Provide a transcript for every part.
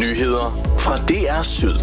Nyheder fra DR Syd.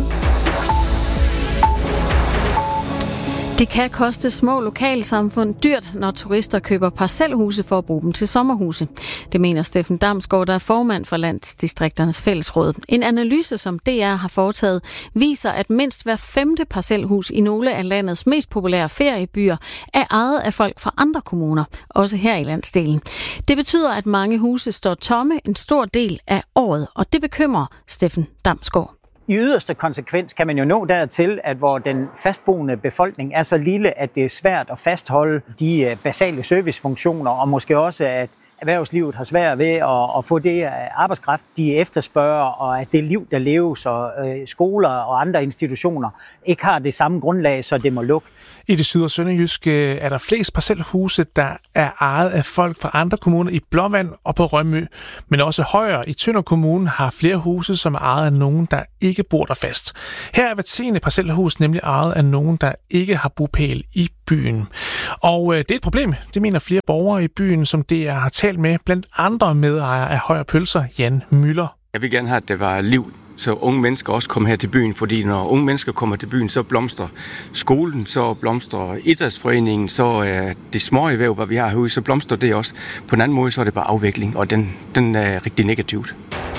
Det kan koste små lokalsamfund dyrt, når turister køber parcelhuse for at bruge dem til sommerhuse. Det mener Steffen Damsgaard, der er formand for Landdistrikternes Fællesråd. En analyse, som DR har foretaget, viser, at mindst hver 5. parcelhus i nogle af landets mest populære feriebyer er ejet af folk fra andre kommuner, også her i landsdelen. Det betyder, at mange huse står tomme en stor del af året, og det bekymrer Steffen Damsgaard. I yderste konsekvens kan man jo nå dertil, at hvor den fastboende befolkning er så lille, at det er svært at fastholde de basale servicefunktioner, og måske også, at erhvervslivet har svært ved at få det arbejdskraft, de efterspørger, og at det liv, der leves, og skoler og andre institutioner ikke har det samme grundlag, så det må lukke. I det syd- og sønderjyske er der flest parcelhuse, der er ejet af folk fra andre kommuner i Blåvand og på Rømø. Men også Højer i Tønder Kommune har flere huse, som er ejet af nogen, der ikke bor der fast. Her er hver 10. parcelhus nemlig ejet af nogen, der ikke har bopæl i byen. Og det er et problem, det mener flere borgere i byen, som DR har talt med, blandt andre medejere af Højer Pølser, Jan Møller. Jeg vil gerne have, at der var liv, så unge mennesker også kommer her til byen, fordi når unge mennesker kommer til byen, så blomstrer skolen, så blomstrer idrætsforeningen, så er det små erhverv, hvad vi har herude, så blomstrer det også. På en anden måde, så er det bare afvikling, og den er rigtig negativt.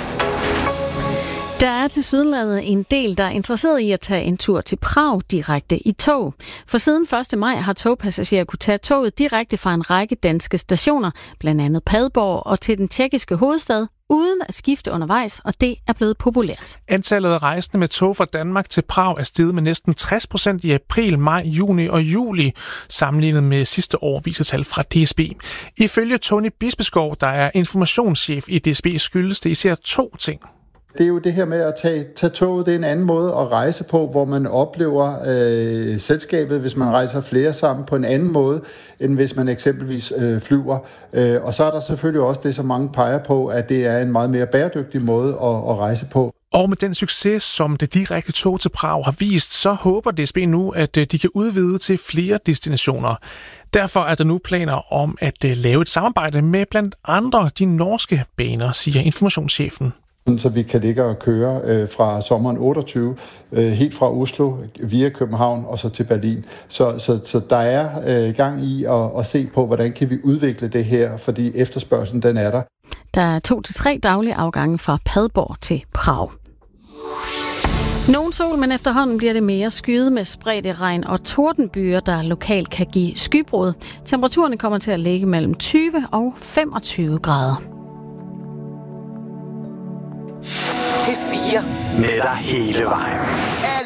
Der er tilsyneladende en del, der er interesseret i at tage en tur til Prag direkte i tog. For siden 1. maj har togpassagerer kunne tage toget direkte fra en række danske stationer, blandt andet Padborg og til den tjekkiske hovedstad, uden at skifte undervejs, og det er blevet populært. Antallet af rejsende med tog fra Danmark til Prag er steget med næsten 60% i april, maj, juni og juli, sammenlignet med sidste år, viser tal fra DSB. Ifølge Tony Bispeskov, der er informationschef i DSB, skyldes det især 2 ting. Det er jo det her med at tage toget. Det er en anden måde at rejse på, hvor man oplever selskabet, hvis man rejser flere sammen, på en anden måde, end hvis man eksempelvis flyver. Og så er der selvfølgelig også det, som mange peger på, at det er en meget mere bæredygtig måde at rejse på. Og med den succes, som det direkte tog til Prag har vist, så håber DSB nu, at de kan udvide til flere destinationer. Derfor er der nu planer om at lave et samarbejde med blandt andre de norske baner, siger informationschefen. Så vi kan ligge og køre fra sommeren 28, helt fra Oslo via København og så til Berlin. Så der er gang i at se på, hvordan kan vi udvikle det her, fordi efterspørgselen den er der. Der er 2-3 daglige afgange fra Padborg til Prag. Nogen sol, men efterhånden bliver det mere skyet med spredte regn og tordenbyer, der lokalt kan give skybrud. Temperaturerne kommer til at ligge mellem 20 og 25 grader. P4 med dig hele vejen.